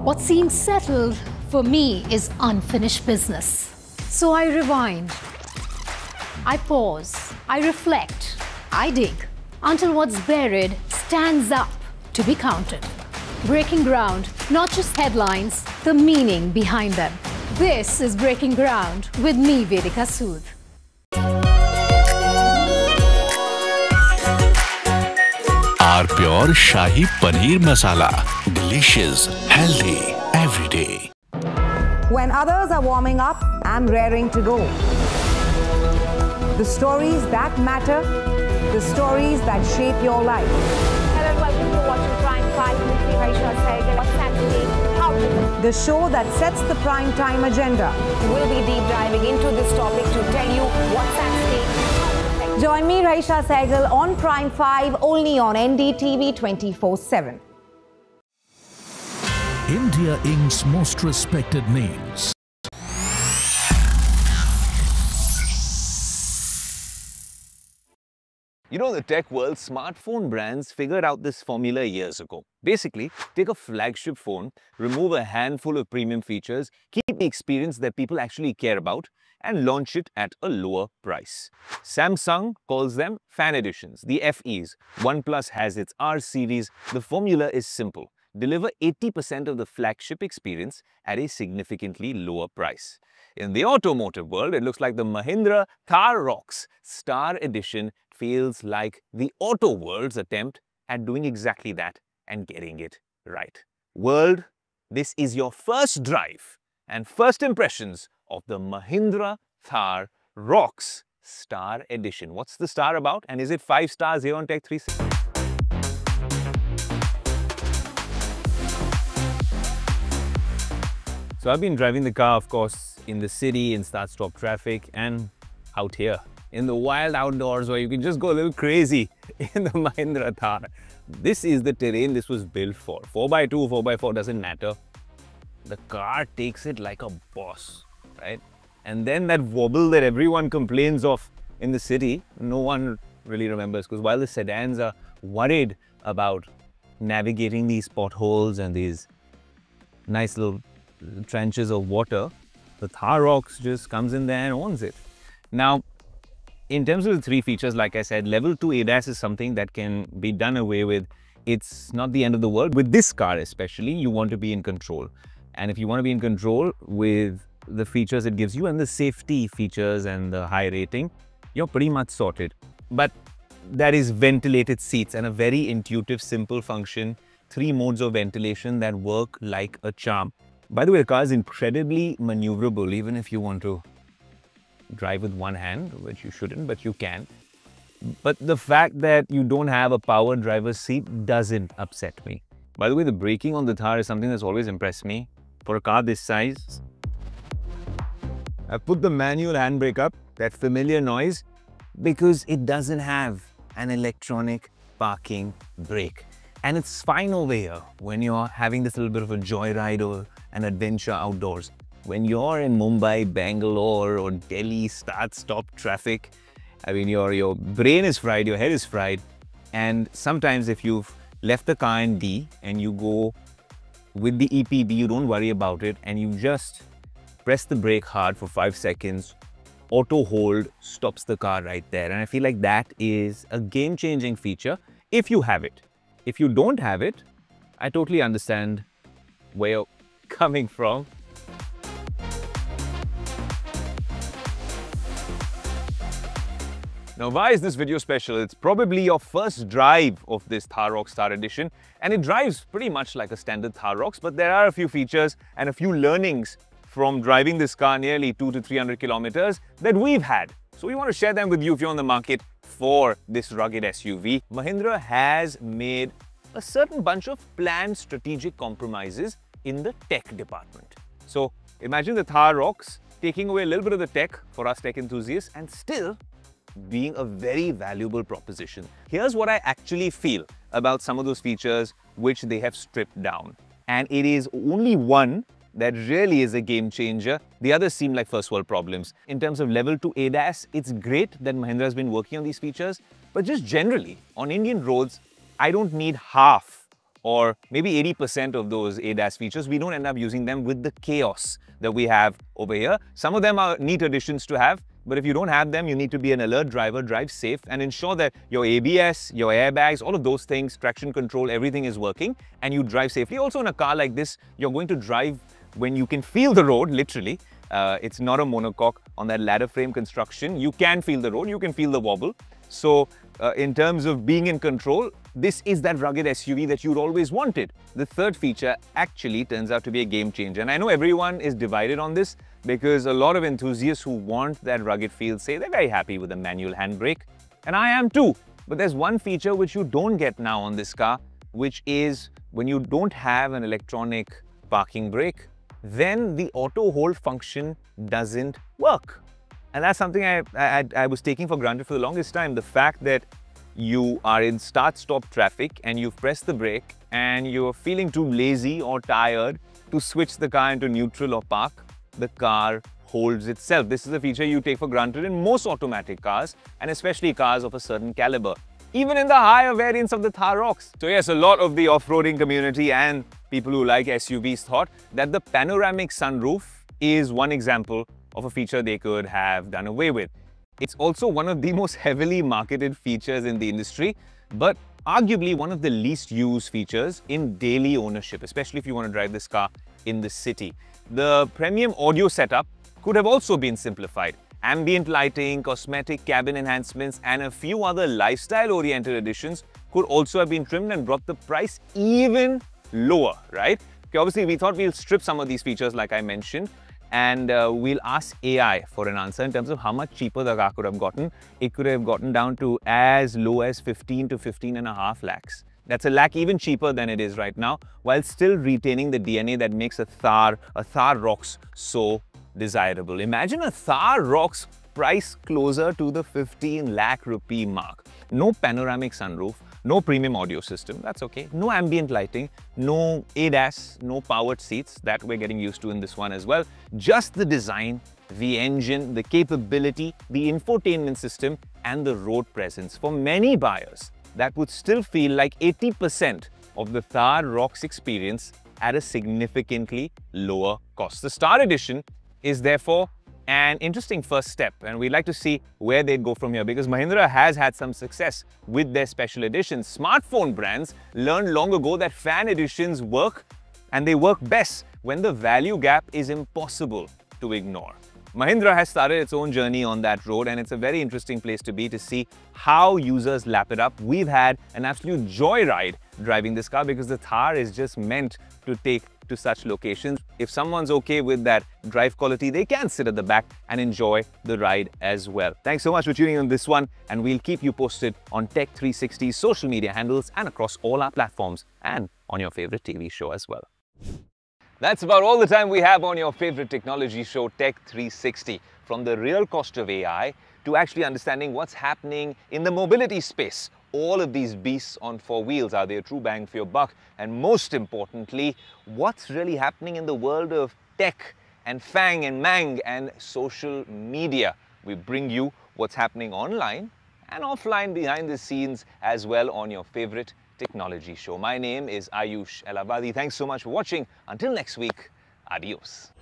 What seems settled for me is unfinished business. So I rewind, I pause, I reflect, I dig until what's buried stands up to be counted. Breaking ground, not just headlines, the meaning behind them. This is Breaking Ground with me, Vedika Sood. Our Pure Shahi Paneer Masala. Delicious, healthy, every day. When others are warming up, I'm raring to go. The stories that matter, the stories that shape your life. Hello and welcome to watching Prime 5 with me, Raisha Sehgal. What's happening? How to... The show that sets the prime time agenda. We'll be deep diving into this topic to tell you what's happening. Join me, Raisha Sehgal, on Prime 5, only on NDTV 24/7. India Inc.'s most respected names. You know, the tech world, smartphone brands figured out this formula years ago. Basically, take a flagship phone, remove a handful of premium features, keep the experience that people actually care about, and launch it at a lower price. Samsung calls them fan editions, the FEs. OnePlus has its R series. The formula is simple. Deliver 80% of the flagship experience at a significantly lower price. In the automotive world, it looks like the Mahindra Thar ROXX Star Edition feels like the auto world's attempt at doing exactly that and getting it right. World, this is your first drive and first impressions of the Mahindra Thar ROXX Star Edition. What's the star about, and is it 5 stars here on Tech 360? So I've been driving the car, of course, in the city, in start-stop traffic, and out here, in the wild outdoors where you can just go a little crazy in the Mahindra Thar. This is the terrain this was built for. 4x2, 4x4 doesn't matter. The car takes it like a boss, right? And then that wobble that everyone complains of in the city, no one really remembers, because while the sedans are worried about navigating these potholes and these nice little trenches of water, the Thar ROXX just comes in there and owns it. Now, in terms of the three features, like I said, level 2 ADAS is something that can be done away with. It's not the end of the world. With this car especially, you want to be in control. And if you want to be in control with the features it gives you and the safety features and the high rating, you're pretty much sorted. But that is ventilated seats and a very intuitive, simple function, 3 modes of ventilation that work like a charm. By the way, the car is incredibly maneuverable, even if you want to drive with one hand, which you shouldn't, but you can. But the fact that you don't have a power driver's seat doesn't upset me. By the way, the braking on the Thar is something that's always impressed me. For a car this size, I've put the manual handbrake up, that familiar noise, because it doesn't have an electronic parking brake. And it's fine over here when you're having this little bit of a joyride or an adventure outdoors. When you're in Mumbai, Bangalore or Delhi start-stop traffic, I mean, your brain is fried, your head is fried. And sometimes if you've left the car in D and you go with the EPD, you don't worry about it and you just press the brake hard for 5 seconds, auto hold stops the car right there. And I feel like that is a game-changing feature if you have it. If you don't have it, I totally understand where you're coming from. Now, why is this video special? It's probably your first drive of this Thar ROXX Star Edition, and it drives pretty much like a standard Thar ROXX, but there are a few features and a few learnings from driving this car nearly 200 to 300 kilometers that we've had. So we want to share them with you if you're on the market for this rugged SUV. Mahindra has made a certain bunch of planned strategic compromises in the tech department. So imagine the Thar ROXX taking away a little bit of the tech for us tech enthusiasts and still being a very valuable proposition. Here's what I actually feel about some of those features which they have stripped down. And it is only one that really is a game changer. The others seem like first world problems. In terms of level 2 ADAS, it's great that Mahindra has been working on these features, but just generally on Indian roads, I don't need half or maybe 80% of those ADAS features, we don't end up using them with the chaos that we have over here. Some of them are neat additions to have, but if you don't have them, you need to be an alert driver, drive safe, and ensure that your ABS, your airbags, all of those things, traction control, everything is working, and you drive safely. Also in a car like this, you're going to drive when you can feel the road, literally. It's not a monocoque on that ladder frame construction. You can feel the road, you can feel the wobble. So in terms of being in control, this is that rugged SUV that you'd always wanted. The third feature actually turns out to be a game changer. And I know everyone is divided on this because a lot of enthusiasts who want that rugged feel say they're very happy with a manual handbrake. And I am too. But there's one feature which you don't get now on this car, which is when you don't have an electronic parking brake, then the auto hold function doesn't work. And that's something I was taking for granted for the longest time. The fact that you are in start-stop traffic and you've pressed the brake and you're feeling too lazy or tired to switch the car into neutral or park, the car holds itself. This is a feature you take for granted in most automatic cars, and especially cars of a certain caliber, even in the higher variants of the Thar ROXX. So yes, a lot of the off-roading community and people who like SUVs thought that the panoramic sunroof is one example of a feature they could have done away with. It's also one of the most heavily marketed features in the industry, but arguably one of the least used features in daily ownership, especially if you want to drive this car in the city. The premium audio setup could have also been simplified. Ambient lighting, cosmetic cabin enhancements, and a few other lifestyle-oriented additions could also have been trimmed and brought the price even lower, right? Okay, obviously, we thought we'll strip some of these features like I mentioned, and we'll ask AI for an answer in terms of how much cheaper the car could have gotten. It could have gotten down to as low as 15 to 15.5 lakhs. That's a lakh even cheaper than it is right now, while still retaining the DNA that makes a Thar ROXX so desirable. Imagine a Thar ROXX price closer to the 15 lakh rupee mark. No panoramic sunroof, no premium audio system, that's okay. No ambient lighting, no ADAS, no powered seats that we're getting used to in this one as well. Just the design, the engine, the capability, the infotainment system, and the road presence. For many buyers, that would still feel like 80% of the Thar ROXX experience at a significantly lower cost. The Star Edition is therefore an interesting first step, and we'd like to see where they go from here, because Mahindra has had some success with their special editions. Smartphone brands learned long ago that fan editions work, and they work best when the value gap is impossible to ignore. Mahindra has started its own journey on that road, and it's a very interesting place to be to see how users lap it up. We've had an absolute joyride driving this car because the Thar is just meant to take to such locations. If someone's okay with that drive quality, they can sit at the back and enjoy the ride as well. Thanks so much for tuning in on this one, and we'll keep you posted on Tech360's social media handles and across all our platforms and on your favorite TV show as well. That's about all the time we have on your favorite technology show, Tech360. From the real cost of AI to actually understanding what's happening in the mobility space. All of these beasts on four wheels, are they a true bang for your buck? And most importantly, what's really happening in the world of tech and FANG and MANG and social media? We bring you what's happening online and offline behind the scenes as well on your favorite technology show. My name is Ayush Elavadi. Thanks so much for watching. Until next week, adios.